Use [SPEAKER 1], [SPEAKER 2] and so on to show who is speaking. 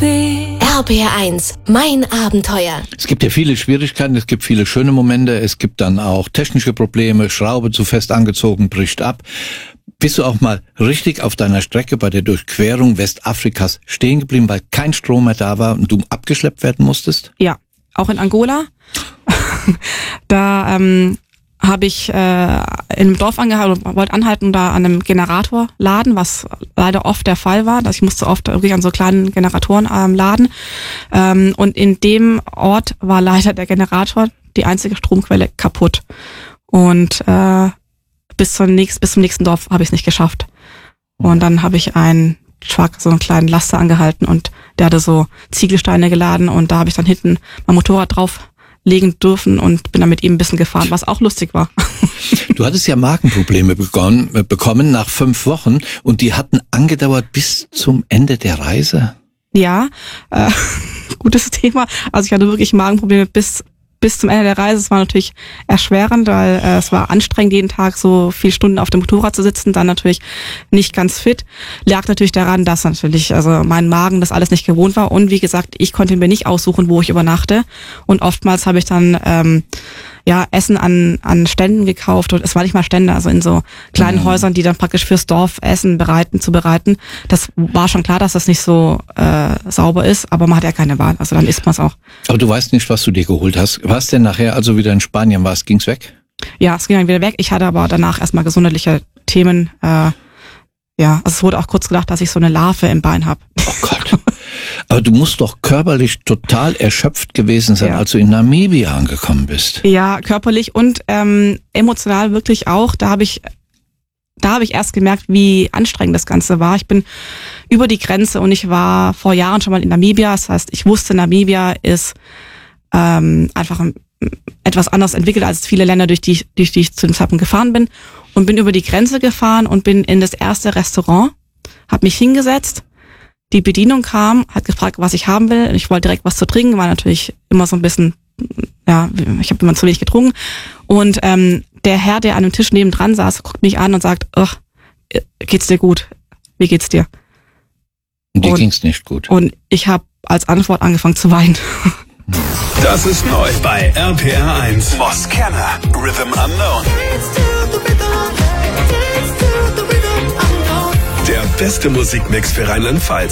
[SPEAKER 1] RPR1, mein Abenteuer.
[SPEAKER 2] Es gibt ja viele Schwierigkeiten, es gibt viele schöne Momente, es gibt dann auch technische Probleme, Schraube zu fest angezogen, bricht ab. Bist du auch mal richtig auf deiner Strecke bei der Durchquerung Westafrikas stehen geblieben, weil kein Strom mehr da war und du abgeschleppt werden musstest?
[SPEAKER 3] Ja, auch in Angola. Da habe ich in einem Dorf angehalten, wollte anhalten, da an einem Generator laden, was leider oft der Fall war. Ich musste oft wirklich an so kleinen Generatoren laden. Und in dem Ort war leider der Generator, die einzige Stromquelle, kaputt. Und bis zum nächsten Dorf habe ich es nicht geschafft. Und dann habe ich einen Truck, so einen kleinen Laster angehalten und der hatte so Ziegelsteine geladen und da habe ich dann hinten mein Motorrad drauf legen dürfen und bin dann mit ihm ein bisschen gefahren, was auch lustig war.
[SPEAKER 2] Du hattest ja Magenprobleme bekommen nach 5 Wochen und die hatten angedauert bis zum Ende der Reise.
[SPEAKER 3] Ja, gutes Thema. Also ich hatte wirklich Magenprobleme bis zum Ende der Reise. Es war natürlich erschwerend, weil es war anstrengend, jeden Tag so viele Stunden auf dem Motorrad zu sitzen, dann natürlich nicht ganz fit. Lag natürlich daran, dass natürlich mein Magen das alles nicht gewohnt war und wie gesagt, ich konnte mir nicht aussuchen, wo ich übernachte und oftmals habe ich dann Essen an Ständen gekauft und es war nicht mal Stände, also in so kleinen Häusern, die dann praktisch fürs Dorf Essen zubereiten. Das war schon klar, dass das nicht so sauber ist, aber man hat ja keine Wahl, also dann isst man es auch.
[SPEAKER 2] Aber du weißt nicht, was du dir geholt hast. Was denn nachher, also wieder in Spanien warst, ging's weg? Ja,
[SPEAKER 3] es ging dann wieder weg. Ich hatte aber danach erstmal gesundheitliche Themen. Es wurde auch kurz gedacht, dass ich so eine Larve im Bein habe.
[SPEAKER 2] Oh Gott. Aber du musst doch körperlich total erschöpft gewesen sein, als du in Namibia angekommen bist.
[SPEAKER 3] Ja, körperlich und emotional wirklich auch. Da habe ich erst gemerkt, wie anstrengend das Ganze war. Ich bin über die Grenze und ich war vor Jahren schon mal in Namibia. Das heißt, ich wusste, Namibia ist einfach etwas anders entwickelt als viele Länder, durch die ich zu dem Zeitpunkt gefahren bin. Und bin über die Grenze gefahren und bin in das erste Restaurant, habe mich hingesetzt. Die Bedienung kam, hat gefragt, was ich haben will. Ich wollte direkt was zu trinken, war natürlich immer so ein bisschen, ich habe immer zu wenig getrunken. Und der Herr, der an dem Tisch nebendran saß, guckt mich an und sagt, ach, geht's dir gut? Wie geht's dir?
[SPEAKER 2] Und dir ging's nicht gut.
[SPEAKER 3] Und ich habe als Antwort angefangen zu weinen.
[SPEAKER 4] Das ist neu bei RPR1. Moscana, Rhythm Unknown. Der beste Musikmix für Rheinland-Pfalz.